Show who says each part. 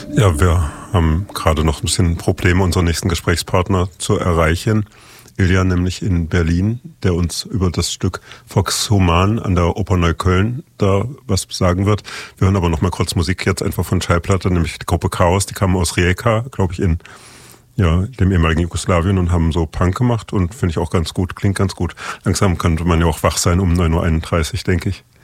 Speaker 1: Ja, wir haben gerade noch ein bisschen Probleme, unseren nächsten Gesprächspartner zu erreichen. Ilja nämlich in Berlin, der uns über das Stück Vox Human an der Oper Neukölln da was sagen wird. Wir hören aber noch mal kurz Musik jetzt einfach von Schallplatte, nämlich die Gruppe Chaos, die kam aus Rijeka, glaube ich, in dem ehemaligen Jugoslawien und haben so Punk gemacht und finde ich auch ganz gut, klingt ganz gut. Langsam könnte man ja auch wach sein um 9.31 Uhr, denke ich.